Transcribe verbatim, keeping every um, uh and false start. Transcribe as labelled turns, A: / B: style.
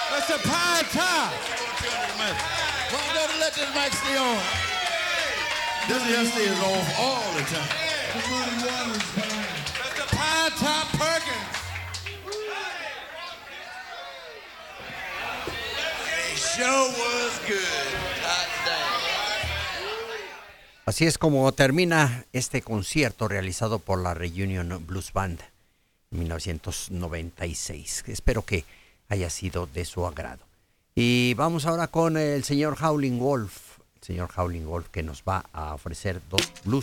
A: That's the pie top.
B: Why don't you let this mic stay on? This here stays off all the time.
A: That's the pie top Perkins.
B: It sure was good. Hot damn.
C: Así es como termina este concierto realizado por la Reunion Blues Band en mil novecientos noventa y seis. Espero que haya sido de su agrado. Y vamos ahora con el señor Howlin' Wolf, el señor Howlin' Wolf que nos va a ofrecer dos blues